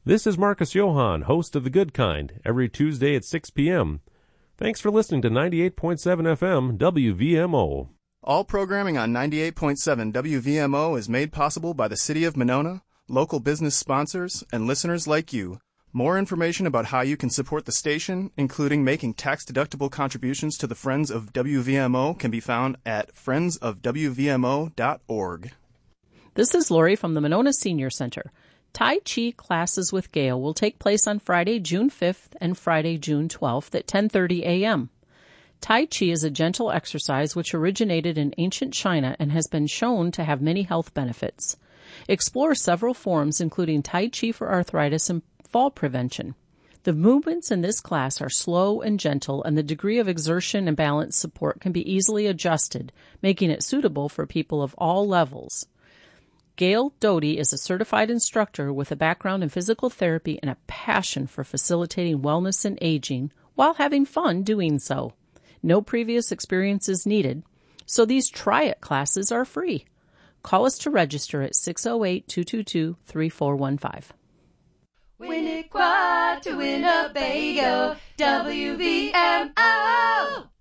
This is Marcus Johann, host of The Good Kind, every Tuesday at 6 p.m. Thanks for listening to 98.7 FM WVMO. All programming on 98.7 WVMO is made possible by the City of Monona, local business sponsors, and listeners like you. More information about how you can support the station, including making tax-deductible contributions to the Friends of WVMO, can be found at friendsofwvmo.org. This is Lori from the Monona Senior Center. Tai Chi classes with Gail will take place on Friday, June 5th and Friday, June 12th at 10:30 a.m. Tai Chi is a gentle exercise which originated in ancient China and has been shown to have many health benefits. Explore several forms, including Tai Chi for arthritis and fall prevention. The movements in this class are slow and gentle, and the degree of exertion and balance support can be easily adjusted, making it suitable for people of all levels. Gail Doty is a certified instructor with a background in physical therapy and a passion for facilitating wellness and aging while having fun doing so. No previous experience is needed, so these try-it classes are free. Call us to register at 608-222-3415. Winnequa to Winnebago, WVMO.